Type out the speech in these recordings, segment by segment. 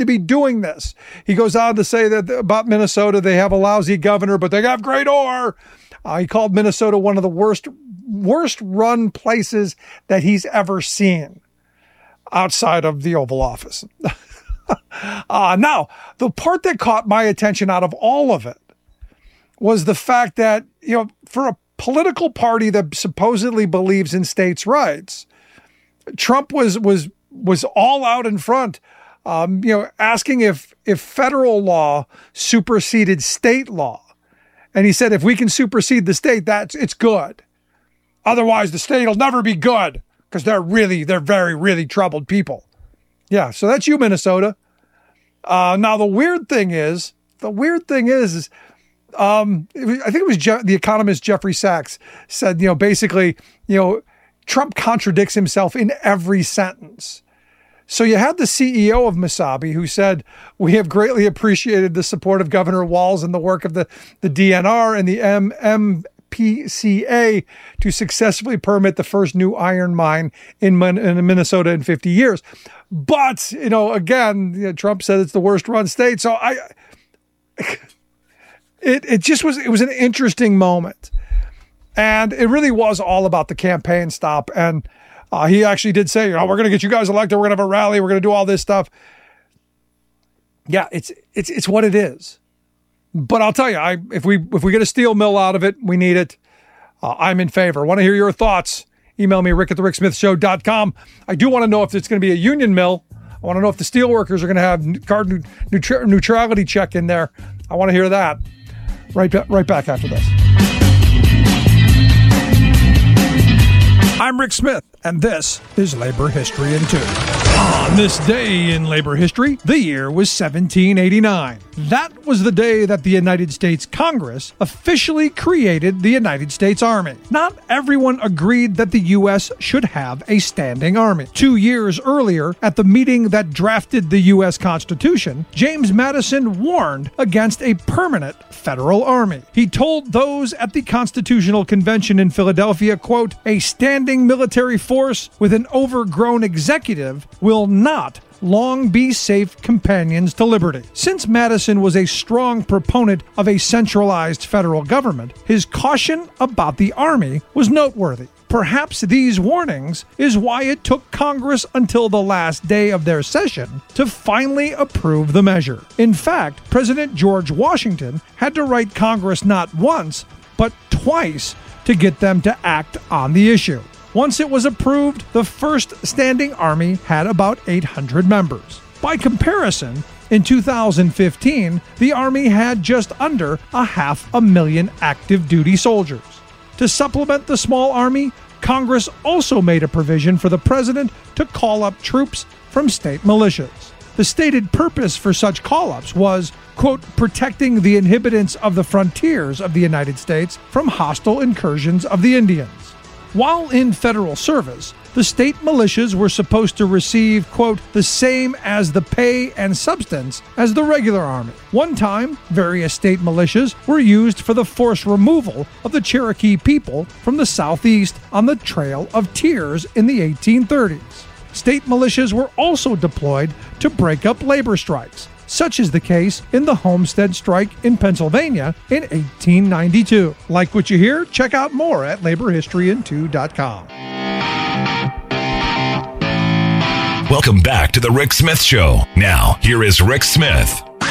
to be doing this. He goes on to say that about Minnesota, they have a lousy governor, but they have great ore. He called Minnesota one of the worst run places that he's ever seen outside of the Oval Office. Now, the part that caught my attention out of all of it was the fact that, for a political party that supposedly believes in states' rights, Trump was all out in front, asking if federal law superseded state law. And he said, if we can supersede the state, it's good. Otherwise, the state will never be good because they're very, really troubled people. Yeah, so that's you, Minnesota. Now, the weird thing is, I think it was the economist Jeffrey Sachs said, basically, Trump contradicts himself in every sentence. So you had the CEO of Mesabi who said, we have greatly appreciated the support of Governor Walz and the work of the DNR and the MPCA to successfully permit the first new iron mine in Minnesota in 50 years. But, again, Trump said it's the worst run state. So it was an interesting moment. And it really was all about the campaign stop. And he actually did say, we're going to get you guys elected. We're going to have a rally. We're going to do all this stuff. Yeah, it's what it is. But I'll tell you, if we get a steel mill out of it, we need it. I'm in favor. Want to hear your thoughts? Email me, rick@thericksmithshow.com. I do want to know if it's going to be a union mill. I want to know if the steel workers are going to have carbon neutrality check in there. I want to hear that. Right back after this. I'm Rick Smith, and this is Labor History in 2. On this day in labor history, the year was 1789. That was the day that the United States Congress officially created the United States Army. Not everyone agreed that the U.S. should have a standing army. 2 years earlier, at the meeting that drafted the U.S. Constitution, James Madison warned against a permanent federal army. He told those at the Constitutional Convention in Philadelphia, quote, "A standing military force with an overgrown executive will not long be safe companions to liberty." Since Madison was a strong proponent of a centralized federal government, his caution about the Army was noteworthy. Perhaps these warnings is why it took Congress until the last day of their session to finally approve the measure. In fact, President George Washington had to write Congress not once, but twice to get them to act on the issue. Once it was approved, the first standing army had about 800 members. By comparison, in 2015, the Army had just under 500,000 active duty soldiers. To supplement the small army, Congress also made a provision for the president to call up troops from state militias. The stated purpose for such call-ups was, quote, protecting the inhabitants of the frontiers of the United States from hostile incursions of the Indians. While in federal service, the state militias were supposed to receive, quote, the same as the pay and substance as the regular army. One time, various state militias were used for the forced removal of the Cherokee people from the Southeast on the Trail of Tears in the 1830s. State militias were also deployed to break up labor strikes. Such is the case in the Homestead Strike in Pennsylvania in 1892. Like what you hear? Check out more at laborhistoryin2.com. Welcome back to The Rick Smith Show. Now, here is Rick Smith.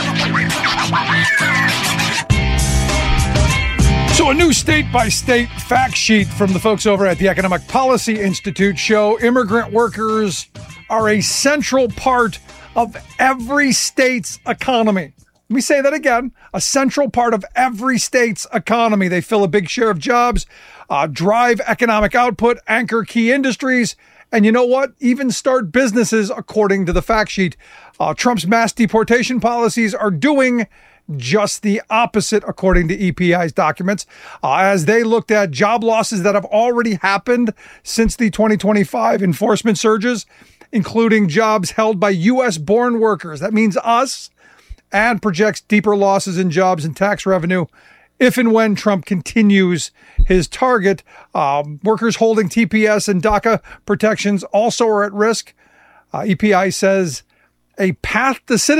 So a new state-by-state fact sheet from the folks over at the Economic Policy Institute show immigrant workers are a central part of every state's economy. Let me say that again. A central part of every state's economy. They fill a big share of jobs, drive economic output, anchor key industries, and you know what? Even start businesses, according to the fact sheet. Trump's mass deportation policies are doing just the opposite, according to EPI's documents, as they looked at job losses that have already happened since the 2025 enforcement surges, including jobs held by U.S.-born workers. That means us, and projects deeper losses in jobs and tax revenue if and when Trump continues his target. Workers holding TPS and DACA protections also are at risk. EPI says a path to citizenship